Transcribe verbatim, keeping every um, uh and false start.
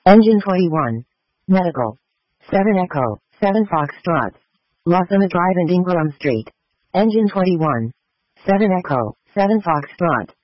Engine twenty-one. Medical. seven Echo, seven Foxtrot. Lossama Drive and Ingram Street. Engine twenty-one. seven Echo, seven Foxtrot.